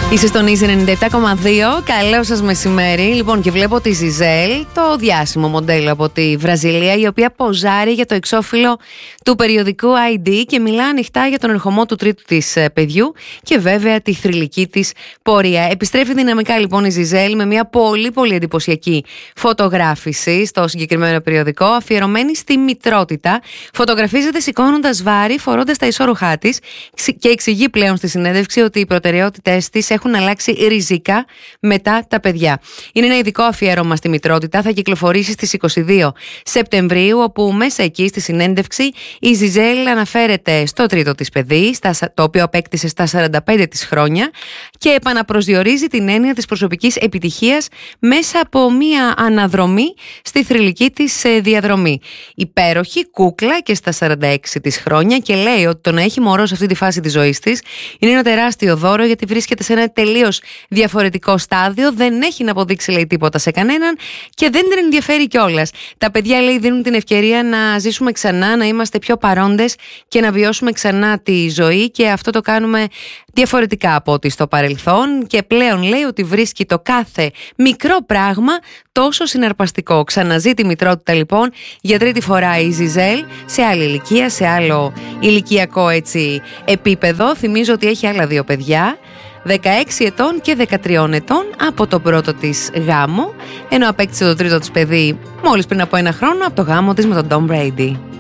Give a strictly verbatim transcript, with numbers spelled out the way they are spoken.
Είσαι στον Easy ενενήντα επτά κόμμα δύο. Καλό σας μεσημέρι. Λοιπόν, και βλέπω τη Ζιζέλ, το διάσημο μοντέλο από τη Βραζιλία, η οποία ποζάρει για το εξώφυλλο του περιοδικού άι ντι και μιλά ανοιχτά για τον ερχομό του τρίτου της παιδιού και βέβαια τη θρυλική της πορεία. Επιστρέφει δυναμικά λοιπόν η Ζιζέλ με μια πολύ πολύ εντυπωσιακή φωτογράφηση στο συγκεκριμένο περιοδικό, αφιερωμένη στη μητρότητα. Φωτογραφίζεται σηκώνοντας βάρη, φορώντας τα ισόρουχά της και εξηγεί πλέον στη συνέντευξη ότι οι προτεραιότητες της έχουν αλλάξει ριζικά μετά τα παιδιά. Είναι ένα ειδικό αφιέρωμα στη μητρότητα, θα κυκλοφορήσει στις είκοσι δύο Σεπτεμβρίου, όπου μέσα εκεί στη συνέντευξη η Ζιζέλ αναφέρεται στο τρίτο της παιδί, το οποίο απέκτησε στα σαράντα πέντε της χρόνια, και επαναπροσδιορίζει την έννοια της προσωπικής επιτυχίας μέσα από μία αναδρομή στη θρυλική της διαδρομή. Υπέροχη κούκλα και στα σαράντα έξι της χρόνια, και λέει ότι το να έχει μωρό σε αυτή τη φάση της ζωής της είναι ένα τεράστιο δώρο, γιατί βρίσκεται σε ένα τελείως διαφορετικό στάδιο, δεν έχει να αποδείξει, λέει, τίποτα σε κανέναν και δεν την ενδιαφέρει κιόλας. Τα παιδιά, λέει, δίνουν την ευκαιρία να ζήσουμε ξανά, να είμαστε πιο παρόντες και να βιώσουμε ξανά τη ζωή, και αυτό το κάνουμε διαφορετικά από ό,τι στο παρελθόν, και πλέον λέει ότι βρίσκει το κάθε μικρό πράγμα τόσο συναρπαστικό. Ξαναζεί τη μητρότητα λοιπόν για τρίτη φορά η Ζιζέλ, σε άλλη ηλικία, σε άλλο ηλικιακό έτσι επίπεδο. Θυμίζω ότι έχει άλλα δύο παιδιά, δεκαέξι ετών και δεκατρία ετών, από τον πρώτο της γάμο, ενώ απέκτησε το τρίτο της παιδί μόλις πριν από ένα χρόνο από το γάμο της με τον Tom Brady.